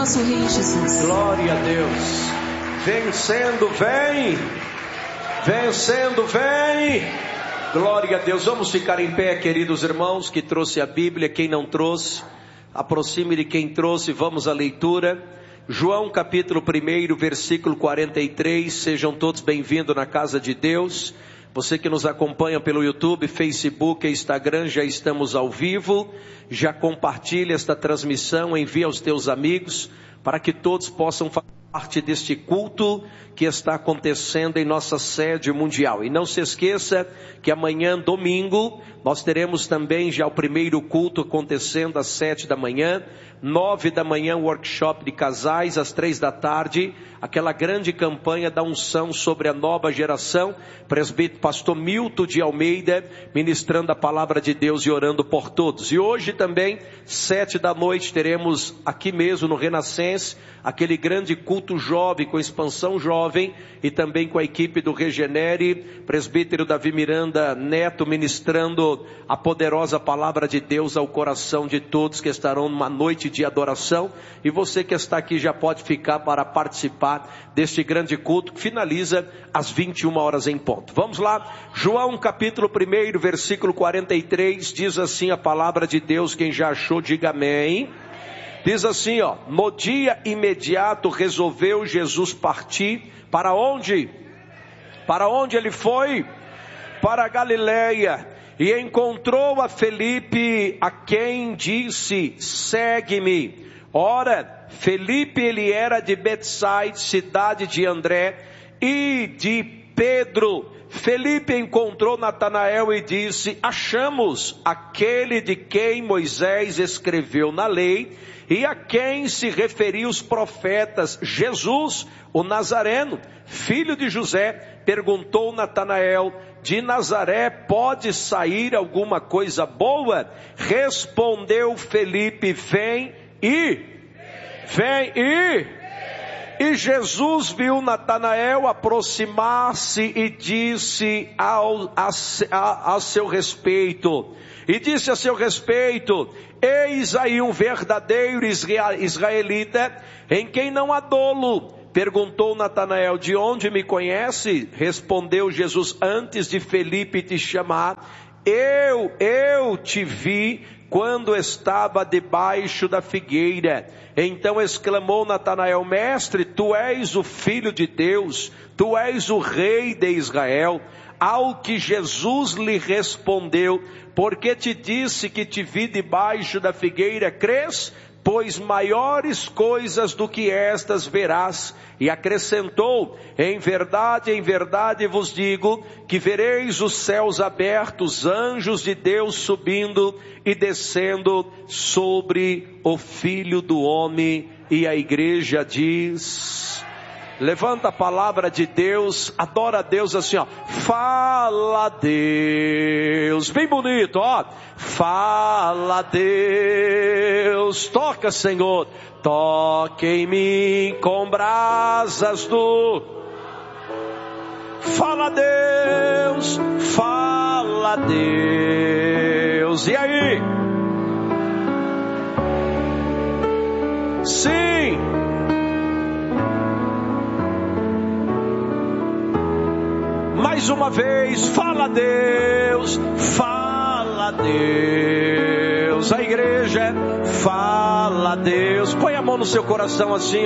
nosso Rei Jesus. Glória a Deus. Vencendo, vem. Vencendo, vem. Glória a Deus. Vamos ficar em pé, queridos irmãos, que trouxe a Bíblia. Quem não trouxe, aproxime de quem trouxe. Vamos à leitura. João capítulo 1, versículo 43. Sejam todos bem-vindos na casa de Deus. Você que nos acompanha pelo YouTube, Facebook e Instagram, já estamos ao vivo. Já compartilha esta transmissão, envia aos teus amigos, para que todos possam fazer parte deste culto que está acontecendo em nossa sede mundial. E não se esqueça que amanhã, domingo, nós teremos também já o primeiro culto acontecendo às 7 da manhã, 9 da manhã, workshop de casais, às 3 da tarde, aquela grande campanha da unção sobre a nova geração, presbítero pastor Milton de Almeida, ministrando a palavra de Deus e orando por todos. E hoje também, 7 da noite, teremos aqui mesmo no Renascença, aquele grande culto jovem, com expansão jovem, e também com a equipe do Regenere, presbítero Davi Miranda Neto, ministrando a poderosa palavra de Deus ao coração de todos que estarão numa noite de adoração. E você que está aqui já pode ficar para participar deste grande culto, que finaliza às 21 horas em ponto. Vamos lá, João capítulo 1, versículo 43, diz assim a palavra de Deus. Quem já achou, diga amém. Diz assim, no dia imediato resolveu Jesus partir. Para onde? Para onde ele foi? Para a Galileia. E encontrou a Felipe, a quem disse, segue-me. Ora, Felipe ele era de Betsaida, cidade de André e de Pedro. Felipe encontrou Natanael e disse, achamos aquele de quem Moisés escreveu na lei e a quem se referiam os profetas, Jesus, o Nazareno, filho de José. Perguntou Natanael, de Nazaré pode sair alguma coisa boa? Respondeu Felipe, vem e... E Jesus viu Natanael aproximar-se e disse a seu respeito, eis aí um verdadeiro israelita, em quem não há dolo. Perguntou Natanael, de onde me conhece? Respondeu Jesus, antes de Felipe te chamar, eu te vi quando estava debaixo da figueira. Então exclamou Natanael, mestre, tu és o Filho de Deus, tu és o Rei de Israel. Ao que Jesus lhe respondeu, porque te disse que te vi debaixo da figueira, crês? Pois maiores coisas do que estas verás. E acrescentou, em verdade vos digo, que vereis os céus abertos, anjos de Deus subindo e descendo sobre o Filho do Homem. E a igreja diz, levanta a palavra de Deus, adora a Deus assim, fala Deus, bem bonito, fala Deus, toca Senhor, toque em mim com brasas do... Fala Deus, fala Deus, e aí? Sim. Mais uma vez, fala Deus, fala Deus. A igreja, fala Deus. Põe a mão no seu coração assim,